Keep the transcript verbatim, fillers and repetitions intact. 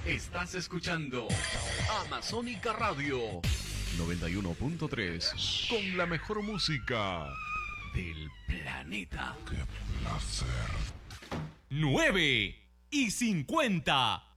Estás escuchando Amazónica Radio noventa y uno punto tres con la mejor música del planeta. ¡Qué placer! nueve y cincuenta.